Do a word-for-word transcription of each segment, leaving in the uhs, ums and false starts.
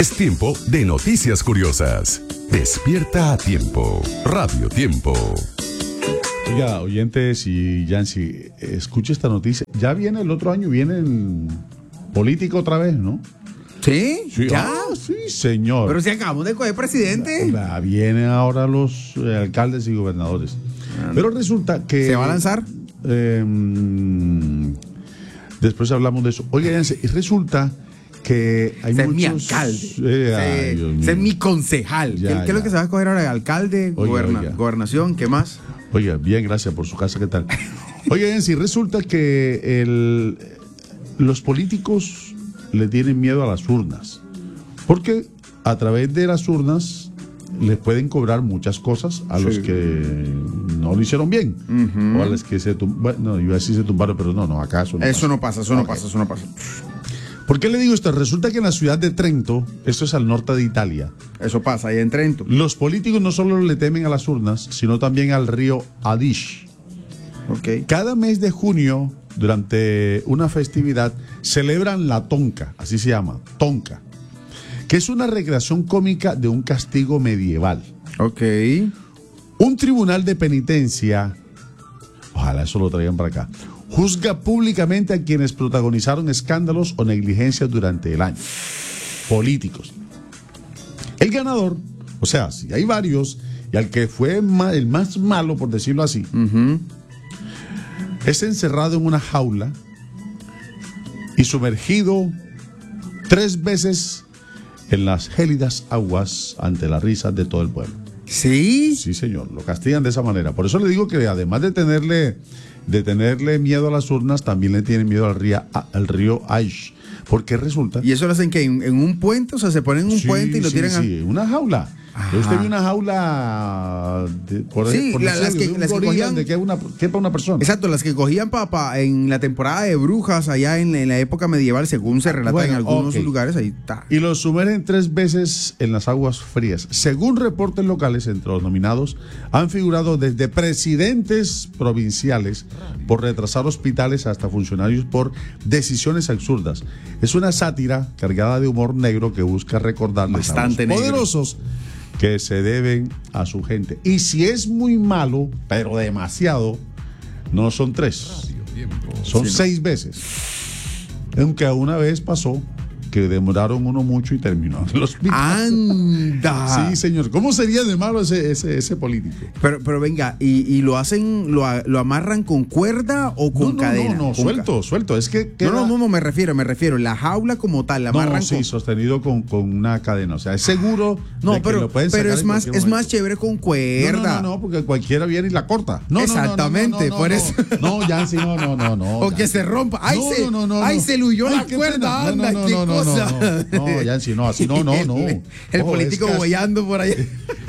Es tiempo de noticias curiosas. Despierta a tiempo. Radio Tiempo. Oiga, oyentes y Yancy, escuche esta noticia. Ya viene el otro año, viene el político otra vez, ¿no? ¿Sí? Sí, ¿Ya? ah, sí, señor. Pero si acabamos de coger presidente. La, la, vienen ahora los eh, alcaldes y gobernadores. Ah, Pero resulta que... ¿Se va a lanzar? Eh, después hablamos de eso. Oiga, Yancy, resulta que hay Ese muchos... es mi alcalde. Eh, ay, Ese, ese es mi concejal. Ya, ¿Qué, ¿Qué es lo que se va a escoger ahora? ¿Alcalde? Oiga, Goberna, oiga. ¿Gobernación? ¿Qué más? Oiga, bien, gracias por su casa, ¿qué tal? Oiga, Yancy, resulta que el, los políticos le tienen miedo a las urnas, porque a través de las urnas les pueden cobrar muchas cosas a sí. los que no lo hicieron bien, uh-huh. o a los que se tumbaron, bueno, no, iba a decir se tumbaron, pero no, no, acá eso no Eso pasa. no pasa, eso okay. no pasa, eso no pasa. ¿Por qué le digo esto? Resulta que en la ciudad de Trento, esto es al norte de Italia. Eso pasa ahí en Trento. Los políticos no solo le temen a las urnas, sino también al río Adige. Okay. Cada mes de junio, durante una festividad, celebran la tonca, así se llama, tonca, que es una recreación cómica de un castigo medieval. Ok. Un tribunal de penitencia, ojalá eso lo traigan para acá, juzga públicamente a quienes protagonizaron escándalos o negligencias durante el año. Políticos. El ganador, o sea, si hay varios, y al que fue el más malo, por decirlo así, uh-huh. es encerrado en una jaula y sumergido tres veces en las gélidas aguas ante la risa de todo el pueblo. ¿Sí? Sí, señor, lo castigan de esa manera. Por eso le digo que además de tenerle, de tenerle miedo a las urnas, también le tienen miedo al río, al río Adige. Porque resulta... ¿Y eso lo hacen que en, en un puente? O sea, se ponen en un sí, puente y lo sí, tiran sí, a... sí, una jaula. Ajá. Usted ve una jaula de, por, sí, por la, las que, un las que cogían, de que una, quepa una persona. Exacto, las que cogían pa, pa, en la temporada de brujas allá en, en la época medieval, según se relata bueno, en algunos okay. lugares, ahí está. Y los sumergen tres veces en las aguas frías. Según reportes locales, entre los nominados han figurado desde presidentes provinciales por retrasar hospitales hasta funcionarios por decisiones absurdas. Es una sátira cargada de humor negro que busca recordarles Bastante a los negro. poderosos que se deben a su gente. Y si es muy malo, pero demasiado, no son tres, son sí, seis no. veces. Aunque una vez pasó que demoraron uno mucho y terminó en el hospital. ¡Anda! Sí, señor. ¿Cómo sería de malo ese, ese, ese político? Pero, pero venga, ¿y, y lo hacen, lo, lo amarran con cuerda o con no, no, cadena? No, no, suelto, ca- suelto. Es que queda... No, no, no, me refiero, me refiero. La jaula como tal, la amarran no, no, sí, con... sostenido con, con una cadena. O sea, es seguro no, de pero, que lo pueden sacar pero es en más, cualquier es momento. más chévere con cuerda. No, no, no, no, porque cualquiera viene y la corta. No, Exactamente, no, no, no, no, por no, eso. No, Yancy, no, no, no, no. O que se rompa. ¡Ay, no, se, no, no, no, ay, no. se le huyó ay, la cuerda! ¡Anda, no, no, qué no, no, cosa! No, no, no. No, Yancy, no, así no, no, no. El, el Ojo, político es boyando por allá.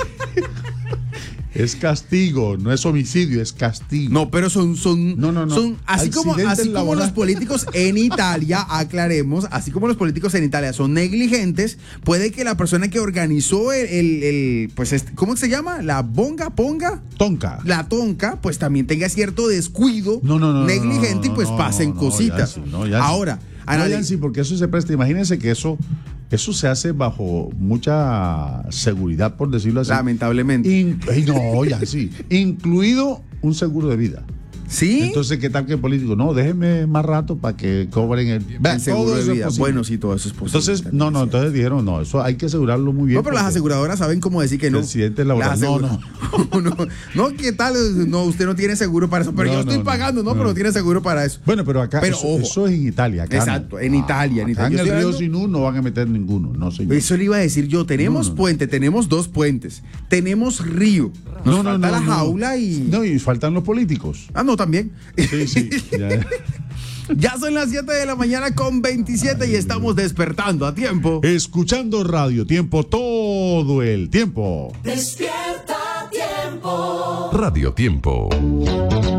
Es castigo, no es homicidio, es castigo. No, pero son, son, no, no, no. son así como, así como los políticos en Italia, aclaremos, así como los políticos en Italia son negligentes, puede que la persona que organizó el, el, el pues, este, ¿cómo se llama? La bonga, ponga, tonca, la tonca, pues también tenga cierto descuido no, no, no, negligente no, no, no, y pues no, pasen no, no, cositas. Yancy, no, Yancy. Ahora, no, Yancy, porque eso se presta. Imagínense que eso, eso se hace bajo mucha seguridad, por decirlo así. Lamentablemente. In, ay, no, Yancy, incluido un seguro de vida. ¿Sí? Entonces, ¿qué tal que el político? No, déjenme más rato para que cobren el, el seguro de vida. Bueno, sí, todo eso es posible. Entonces, no, no, entonces dijeron, no, eso hay que asegurarlo muy bien. No, pero las aseguradoras saben cómo decir que no. Presidente laboral. No, no. no. No, ¿qué tal? No, usted no tiene seguro para eso. Pero no, yo estoy no, pagando, no, no, pero no tiene seguro para eso. Bueno, pero acá, pero, eso, ojo, eso es en Italia. Acá exacto, no. en Italia. En, acá Italia. en el río hablando... Sinú no van a meter ninguno, no señor. Eso le iba a decir yo. Tenemos no, no, puente, tenemos dos puentes. Tenemos río. Nos no, no, falta no, la no. jaula y... No, y faltan los políticos. Ah, no, también. Sí, sí. Ya. Ya son las siete de la mañana con veintisiete Ay, y estamos despertando a tiempo. Escuchando Radio Tiempo todo el tiempo. Despierta a tiempo. Radio Tiempo.